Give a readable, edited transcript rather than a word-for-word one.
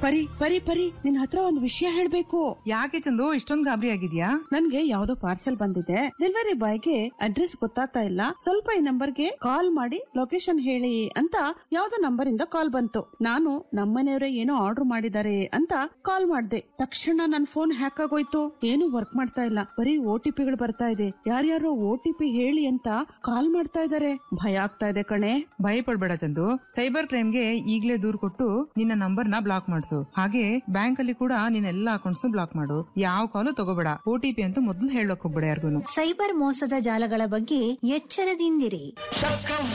ಪರಿ ಪರಿ ಪರಿ ನಿನ್ ಹತ್ರ ಒಂದು ವಿಷಯ ಹೇಳ್ಬೇಕು. ಯಾಕೆ ಚಂದು ಇಷ್ಟೊಂದು ಗಾಬರಿ ಆಗಿದ್ಯಾ? ನನ್ಗೆ ಯಾವ್ದೋ ಪಾರ್ಸೆಲ್ ಬಂದಿದೆ. ಡೆಲಿವರಿ ಬಾಯ್ಗೆ ಅಡ್ರೆಸ್ ಗೊತ್ತಾಗ್ತಾ ಇಲ್ಲ. ಸ್ವಲ್ಪ ಈ ನಂಬರ್ಗೆ ಕಾಲ್ ಮಾಡಿ ಲೊಕೇಶನ್ ಹೇಳಿ ಅಂತ ಯಾವ್ದೋ ನಂಬರ್ ಇಂದ ಕಾಲ್ ಬಂತು. ನಾನು ನಮ್ಮನೆಯವರೇ ಏನೋ ಆರ್ಡರ್ ಮಾಡಿದ್ದಾರೆ ಅಂತ ಕಾಲ್ ಮಾಡ್ದೆ. ತಕ್ಷಣ ನನ್ ಫೋನ್ ಹ್ಯಾಕ್ ಆಗೋಯ್ತು. ಏನು ವರ್ಕ್ ಮಾಡ್ತಾ ಇಲ್ಲ. ಬರೀ OTP ಗಳು ಬರ್ತಾ ಇದೆ. ಯಾರ್ಯಾರೋ OTP ಹೇಳಿ ಅಂತ ಕಾಲ್ ಮಾಡ್ತಾ ಇದಾರೆ. ಭಯ ಆಗ್ತಾ ಇದೆ ಕಣೆ. ಭಯ ಪಡ್ಬೇಡ ಚಂದು. ಸೈಬರ್ ಕ್ರೈಮ್ಗೆ ಈಗ್ಲೇ ದೂರ್ ಕೊಟ್ಟು ನಿನ್ನ ನಂಬರ್ ನ ಬ್ಲಾಕ್ ಮಾಡಿಸು. ಹಾಗೆ ಬ್ಯಾಂಕ್ ಅಲ್ಲಿ ಕೂಡ ನಿನ್ನ ಎಲ್ಲಾ ಅಕೌಂಟ್ಸ್ ಬ್ಲಾಕ್ ಮಾಡು. ಯಾವ ಕಾಲು ತಗೋಬೇಡ. OTP ಅಂತೂ ಮೊದಲು ಹೇಳಕ್ ಹೋಗ್ಬೇಡ ಯಾರಿಗೂ. ಸೈಬರ್ ಮೋಸದ ಜಾಲಗಳ ಬಗ್ಗೆ ಎಚ್ಚರದಿಂದಿರಿ.